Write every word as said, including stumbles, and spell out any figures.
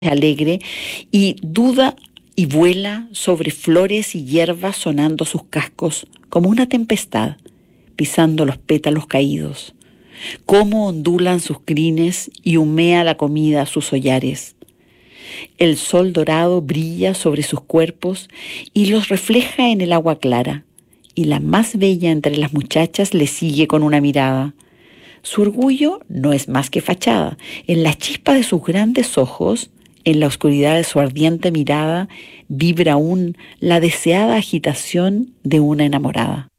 alegre y duda y vuela sobre flores y hierbas sonando sus cascos como una tempestad, pisando los pétalos caídos. Cómo ondulan sus crines y humea la comida sus hollares. El sol dorado brilla sobre sus cuerpos y los refleja en el agua clara, y la más bella entre las muchachas le sigue con una mirada. Su orgullo no es más que fachada. En la chispa de sus grandes ojos, en la oscuridad de su ardiente mirada, vibra aún la deseada agitación de una enamorada.